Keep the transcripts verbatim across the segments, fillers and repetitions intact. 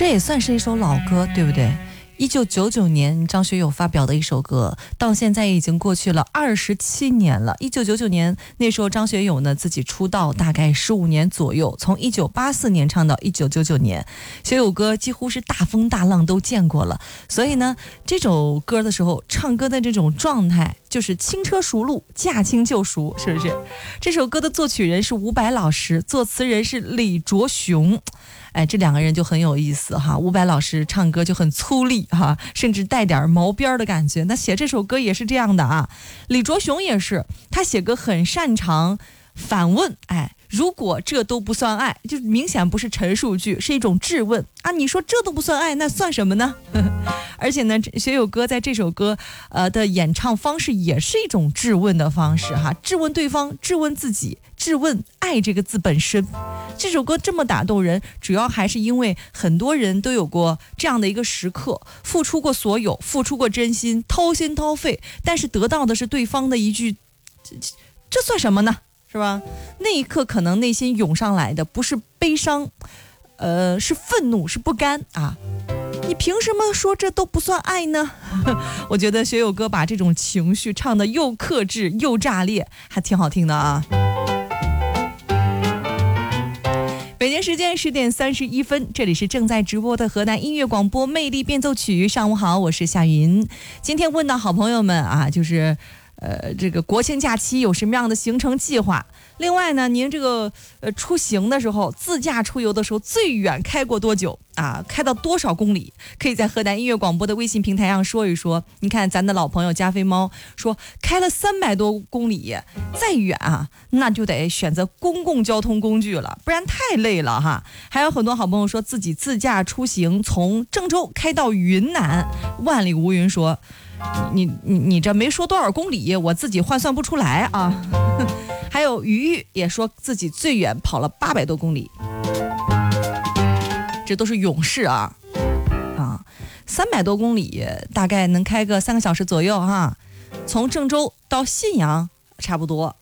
这也算是一首老歌，对不对？一九九九年张学友发表的一首歌，到现在已经过去了二十七年了。一九九九年那时候张学友呢自己出道大概十五年左右，从一九八四年唱到一九九九年，学友歌几乎是大风大浪都见过了。所以呢，这首歌的时候唱歌的这种状态就是轻车熟路，驾轻就熟，是不是？这首歌的作曲人是伍佰老师，作词人是李卓雄。哎，这两个人就很有意思哈。伍佰老师唱歌就很粗粝哈，甚至带点毛边的感觉。那写这首歌也是这样的啊。李卓雄也是，他写歌很擅长反问，哎，如果这都不算爱，就明显不是陈述句，是一种质问啊。你说这都不算爱，那算什么呢？而且呢，学友哥在这首歌呃的演唱方式也是一种质问的方式哈，质问对方，质问自己，质问爱这个字本身。这首歌这么打动人，主要还是因为很多人都有过这样的一个时刻，付出过所有，付出过真心，掏心掏肺，但是得到的是对方的一句这, 这算什么呢，是吧？那一刻可能内心涌上来的不是悲伤，呃，是愤怒，是不甘啊！你凭什么说这都不算爱呢？我觉得学友哥把这种情绪唱得又克制又炸裂，还挺好听的啊。北京时间十点三十一分，这里是正在直播的河南音乐广播魅力变奏曲。上午好，我是夏云。今天问到好朋友们啊，就是呃，这个国庆假期有什么样的行程计划？另外呢，您这个呃出行的时候，自驾出游的时候，最远开过多久啊？开到多少公里？可以在河南音乐广播的微信平台上说一说。你看咱的老朋友加菲猫说开了三百多公里，再远啊，那就得选择公共交通工具了，不然太累了哈。还有很多好朋友说自己自驾出行，从郑州开到云南。万里无云说，你你你这没说多少公里，我自己换算不出来啊。还有鱼鱼也说自己最远跑了八百多公里，这都是勇士啊啊！三百多公里大概能开个三个小时左右哈，从郑州到信阳差不多。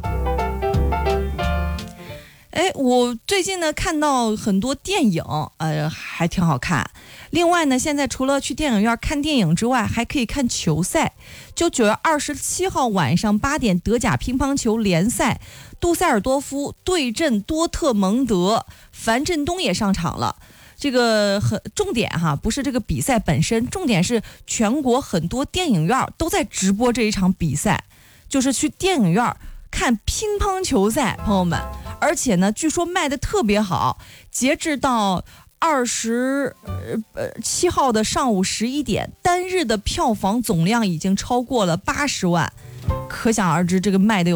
哎，我最近呢看到很多电影，呃，还挺好看。另外呢，现在除了去电影院看电影之外，还可以看球赛。就九月二十七号晚上八点，德甲乒乓球联赛，杜塞尔多夫对阵多特蒙德，樊振东也上场了。这个很重点哈，不是这个比赛本身，重点是全国很多电影院都在直播这一场比赛，就是去电影院看乒乓球赛，朋友们。而且呢，据说卖的特别好，截至到二十七号的上午十一点，单日的票房总量已经超过了八十万，可想而知这个卖的有